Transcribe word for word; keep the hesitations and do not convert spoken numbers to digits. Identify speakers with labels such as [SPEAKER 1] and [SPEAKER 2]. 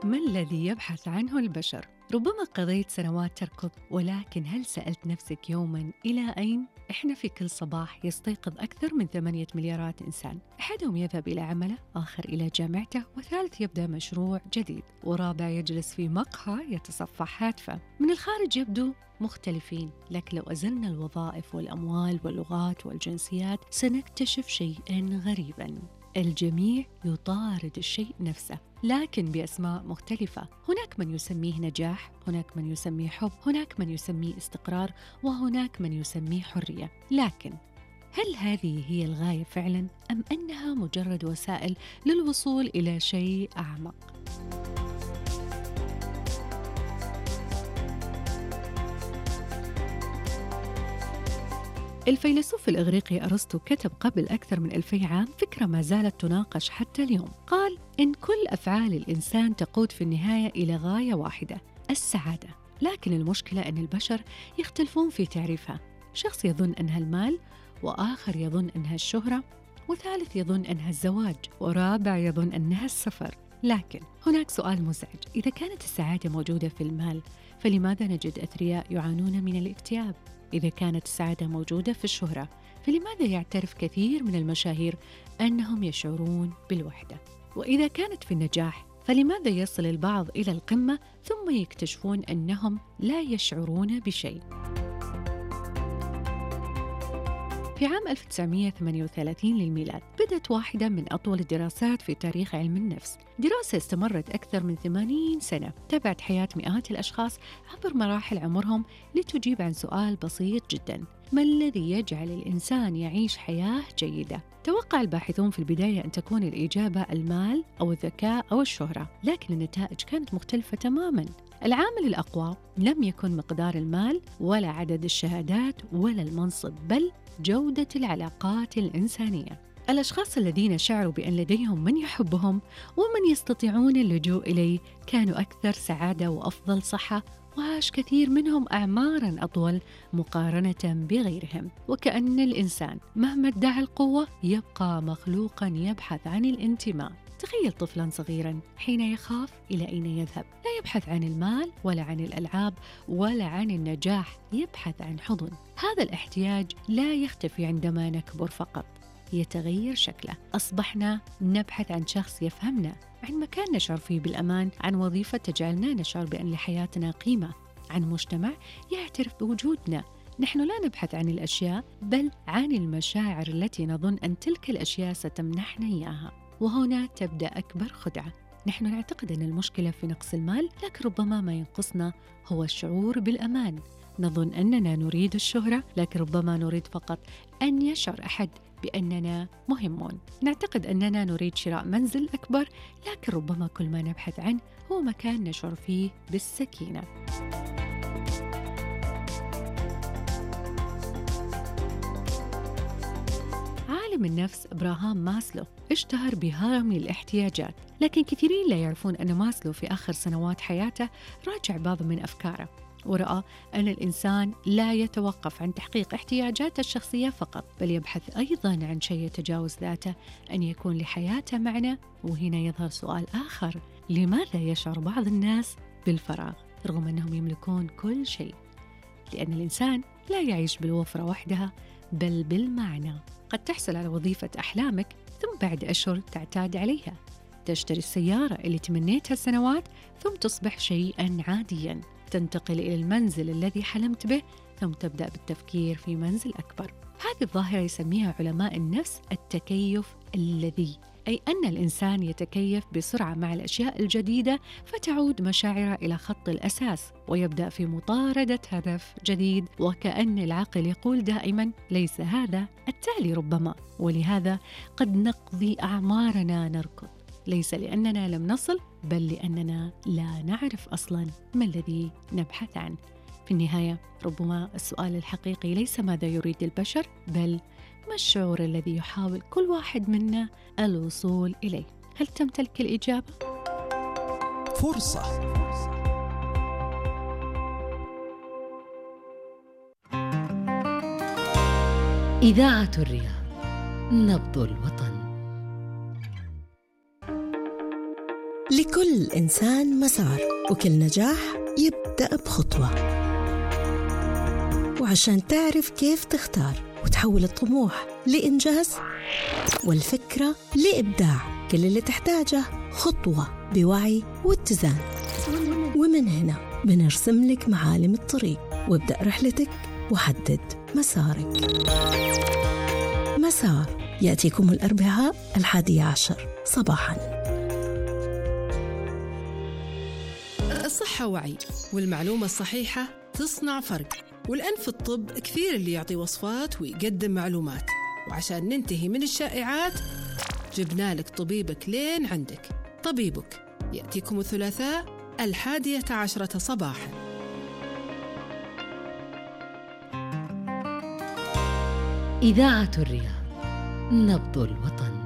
[SPEAKER 1] ما الذي يبحث عنه البشر؟ ربما قضيت سنوات تركض، ولكن هل سألت نفسك يوماً إلى أين؟ إحنا في كل صباح يستيقظ أكثر من ثمانية مليارات إنسان، أحدهم يذهب إلى عمله، آخر إلى جامعته، وثالث يبدأ مشروع جديد، ورابع يجلس في مقهى يتصفح هاتفه. من الخارج يبدو مختلفين، لكن لو أزلنا الوظائف والأموال واللغات والجنسيات سنكتشف شيئاً غريباً. الجميع يطارد الشيء نفسه، لكن بأسماء مختلفة. هناك من يسميه نجاح، هناك من يسميه حب، هناك من يسميه استقرار، وهناك من يسميه حرية. لكن هل هذه هي الغاية فعلاً؟ أم أنها مجرد وسائل للوصول إلى شيء أعمق؟ الفيلسوف الإغريقي أرسطو كتب قبل أكثر من ألفي عام فكرة ما زالت تناقش حتى اليوم. قال إن كل أفعال الإنسان تقود في النهاية إلى غاية واحدة، السعادة. لكن المشكلة أن البشر يختلفون في تعريفها. شخص يظن أنها المال، وآخر يظن أنها الشهرة، وثالث يظن أنها الزواج، ورابع يظن أنها السفر. لكن هناك سؤال مزعج: إذا كانت السعادة موجودة في المال، فلماذا نجد أثرياء يعانون من الاكتئاب؟ إذا كانت السعادة موجودة في الشهرة، فلماذا يعترف كثير من المشاهير أنهم يشعرون بالوحدة؟ وإذا كانت في النجاح، فلماذا يصل البعض إلى القمة ثم يكتشفون أنهم لا يشعرون بشيء؟ في عام ألف وتسعمائة وثمانية وثلاثين للميلاد بدأت واحدة من أطول الدراسات في تاريخ علم النفس. دراسة استمرت أكثر من ثمانين سنة، تابعت حياة مئات الأشخاص عبر مراحل عمرهم لتجيب عن سؤال بسيط جداً: ما الذي يجعل الإنسان يعيش حياة جيدة؟ توقع الباحثون في البداية أن تكون الإجابة المال أو الذكاء أو الشهرة، لكن النتائج كانت مختلفة تماماً. العامل الأقوى لم يكن مقدار المال ولا عدد الشهادات ولا المنصب، بل جودة العلاقات الإنسانية. الأشخاص الذين شعروا بأن لديهم من يحبهم ومن يستطيعون اللجوء إليه كانوا أكثر سعادة وأفضل صحة، وعاش كثير منهم أعماراً أطول مقارنة بغيرهم. وكأن الإنسان مهما ادعى القوة يبقى مخلوقاً يبحث عن الانتماء. تخيل طفلاً صغيراً حين يخاف إلى أين يذهب، لا يبحث عن المال ولا عن الألعاب ولا عن النجاح، يبحث عن حضن. هذا الاحتياج لا يختفي عندما نكبر فقط، يتغير شكله. أصبحنا نبحث عن شخص يفهمنا، عن مكان نشعر فيه بالأمان، عن وظيفة تجعلنا نشعر بأن لحياتنا قيمة، عن مجتمع يعترف بوجودنا. نحن لا نبحث عن الأشياء، بل عن المشاعر التي نظن أن تلك الأشياء ستمنحنا إياها. وهنا تبدأ أكبر خدعة. نحن نعتقد أن المشكلة في نقص المال، لكن ربما ما ينقصنا هو الشعور بالأمان. نظن أننا نريد الشهرة، لكن ربما نريد فقط أن يشعر أحد بأننا مهمون. نعتقد أننا نريد شراء منزل أكبر، لكن ربما كل ما نبحث عنه هو مكان نشعر فيه بالسكينة. عالم النفس إبراهام ماسلو اشتهر بهرم الاحتياجات، لكن كثيرين لا يعرفون أن ماسلو في آخر سنوات حياته راجع بعض من أفكاره، ورأى أن الإنسان لا يتوقف عن تحقيق احتياجاته الشخصية فقط، بل يبحث أيضاً عن شيء يتجاوز ذاته، أن يكون لحياته معنى. وهنا يظهر سؤال آخر: لماذا يشعر بعض الناس بالفراغ رغم أنهم يملكون كل شيء؟ لأن الإنسان لا يعيش بالوفرة وحدها، بل بالمعنى. قد تحصل على وظيفة أحلامك، ثم بعد أشهر تعتاد عليها. تشتري السيارة اللي تمنيتها سنوات، ثم تصبح شيئاً عادياً. تنتقل إلى المنزل الذي حلمت به، ثم تبدأ بالتفكير في منزل أكبر. هذه الظاهرة يسميها علماء النفس التكيف اللذي، أي أن الإنسان يتكيف بسرعة مع الأشياء الجديدة، فتعود مشاعره إلى خط الأساس ويبدأ في مطاردة هدف جديد. وكأن العقل يقول دائما: ليس هذا التالي ربما. ولهذا قد نقضي أعمارنا نركض، ليس لأننا لم نصل، بل لأننا لا نعرف أصلاً ما الذي نبحث عنه. في النهاية ربما السؤال الحقيقي ليس ماذا يريد البشر، بل ما الشعور الذي يحاول كل واحد منا الوصول إليه. هل تمتلك الإجابة؟
[SPEAKER 2] فرصة.
[SPEAKER 3] إذاعة الرياض، نبض الوطن.
[SPEAKER 4] لكل إنسان مسار، وكل نجاح يبدأ بخطوة. وعشان تعرف كيف تختار وتحول الطموح لإنجاز والفكرة لإبداع، كل اللي تحتاجه خطوة بوعي واتزان. ومن هنا بنرسم لك معالم الطريق، وابدأ رحلتك وحدد مسارك. مسار يأتيكم الأربعاء الحادي عشر صباحاً.
[SPEAKER 5] الصحة وعي، والمعلومة الصحيحة تصنع فرق. والآن في الطب كثير اللي يعطي وصفات ويقدم معلومات، وعشان ننتهي من الشائعات جبنا لك طبيبك لين عندك. طبيبك يأتيكم الثلاثاء الحادية عشرة صباحاً.
[SPEAKER 3] إذاعة الرياض، نبض الوطن.